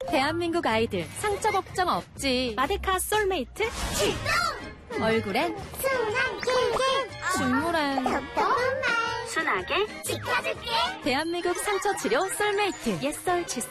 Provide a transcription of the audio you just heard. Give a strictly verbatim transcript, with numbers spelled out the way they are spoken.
대한민국 아이들 상처 걱정 없지. 마데카 솔메이트 출동! 얼굴엔 순한 길게 중물엔 톡톡한 말 순하게 지켜줄게. 대한민국 상처 치료 솔메이트 옛설 칫솔